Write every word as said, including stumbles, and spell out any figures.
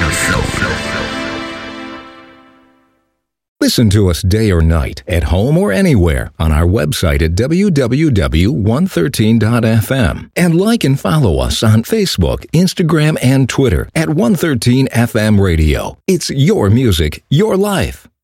Listen to us day or night, at home or anywhere, on our website at w w w dot one thirteen dot f m. And like and follow us on Facebook, Instagram, and Twitter at one thirteen F M Radio. It's your music, your life.